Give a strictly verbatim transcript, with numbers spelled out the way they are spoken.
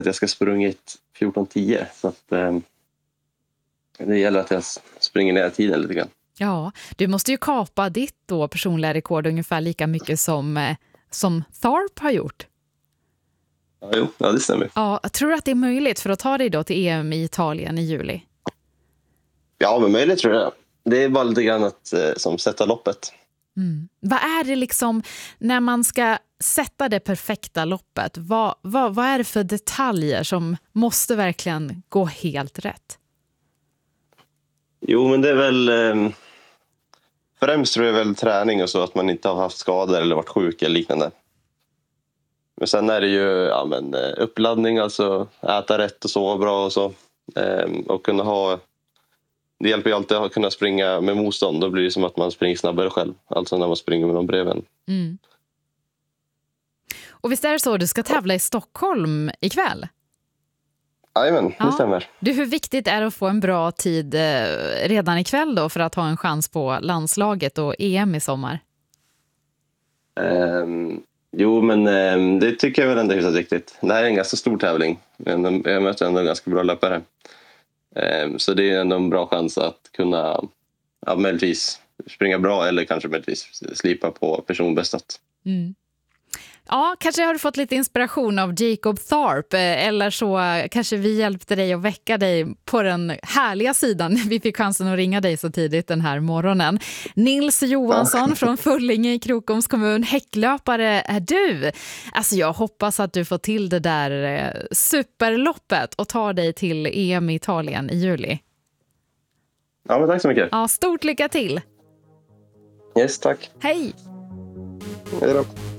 jag ska sprungit fjorton tio, så att eh, det gäller att jag springer ner tiden lite grann. Ja, du måste ju kapa ditt då personliga rekord ungefär lika mycket som, eh, som Thorpe har gjort. Ja, jo, ja, det stämmer. Ja, jag tror att det är möjligt för att ta dig då till E M i Italien i juli. Ja, men möjligt tror jag. Det är bara lite grann att eh, som sätta loppet. Mm. Vad är det liksom när man ska sätta det perfekta loppet? Vad, vad, vad är det för detaljer som måste verkligen gå helt rätt? Jo, men det är väl eh, främst tror jag väl träning och så, att man inte har haft skador eller varit sjuk eller liknande. Men sen är det ju ja, men, uppladdning, alltså äta rätt och sova bra och så. Eh, och kunna ha, det hjälper ju alltid att kunna springa med motstånd. Då blir det som att man springer snabbare själv. Alltså när man springer med någon bredvid. Mm. Och visst är det så, du ska tävla i Stockholm ikväll? Jajamän, det ja. stämmer. Du, hur viktigt är det att få en bra tid eh, redan ikväll då för att ha en chans på landslaget och E M i sommar? Um, jo, men um, det tycker jag väl ändå är hyfsat viktigt. Det här är en ganska stor tävling. Men jag möter ändå en ganska bra löpare. Um, så det är ändå en bra chans att kunna ja, möjligtvis springa bra eller kanske möjligtvis slipa på personbästat. Mm. Ja, kanske har du fått lite inspiration av Jacob Thorpe, eller så kanske vi hjälpte dig att väcka dig på den härliga sidan. Vi fick chansen att ringa dig så tidigt den här morgonen. Nils Johansson ja. från Fullinge i Krokoms kommun, häcklöpare är du. Alltså jag hoppas att du får till det där superloppet och tar dig till E M i Italien i juli. Ja, men tack så mycket. Ja, stort lycka till. Yes, tack. Hej. Hej då.